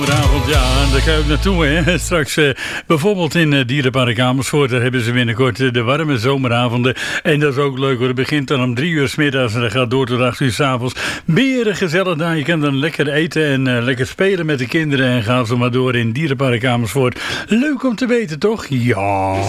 Goedenavond, ja, en daar ga je ook naartoe, hè. Straks bijvoorbeeld in Dierenpark Amersfoort, daar hebben ze binnenkort de warme zomeravonden. En dat is ook leuk hoor, het begint dan om 3 uur 's middags en dat gaat door tot 8 uur 's avonds. Meer gezellig daar, je kan dan lekker eten en lekker spelen met de kinderen en gaan zo maar door in Dierenpark Amersfoort. Leuk om te weten, toch? Ja.